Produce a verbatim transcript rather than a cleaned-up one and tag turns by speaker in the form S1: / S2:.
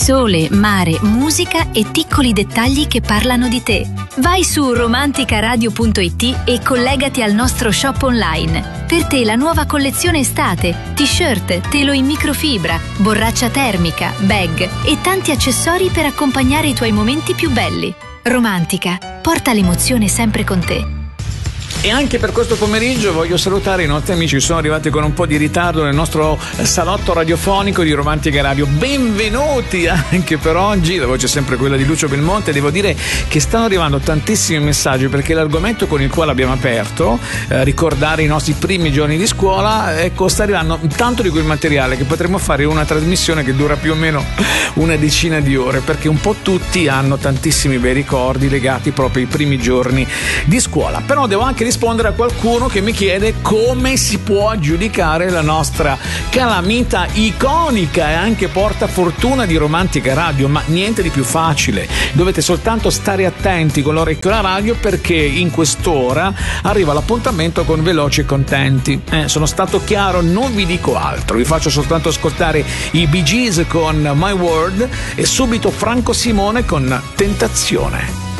S1: Sole, mare, musica e piccoli dettagli che parlano di te. Vai su romanticaradio punto it e collegati al nostro shop online. Per te la nuova collezione estate, t-shirt, telo in microfibra, borraccia termica, bag e tanti accessori per accompagnare i tuoi momenti più belli. Romantica, porta l'emozione sempre con te.
S2: E anche per questo pomeriggio voglio salutare i nostri amici che sono arrivati con un po' di ritardo nel nostro salotto radiofonico di Romantica Radio. Benvenuti anche per oggi, la voce è sempre quella di Lucio Belmonte. Devo dire che stanno arrivando tantissimi messaggi perché l'argomento con il quale abbiamo aperto, eh, ricordare i nostri primi giorni di scuola, ecco, sta arrivando tanto di quel materiale che potremmo fare una trasmissione che dura più o meno una decina di ore, perché un po' tutti hanno tantissimi bei ricordi legati proprio ai primi giorni di scuola. Però devo anche rispondere a qualcuno che mi chiede come si può giudicare la nostra calamita iconica e anche portafortuna di Romantica Radio, ma niente di più facile. Dovete soltanto stare attenti con l'orecchio alla radio, perché in quest'ora arriva l'appuntamento con Veloci e Contenti. Eh, sono stato chiaro, non vi dico altro, vi faccio soltanto ascoltare i Bee Gees con My World e subito Franco Simone con Tentazione.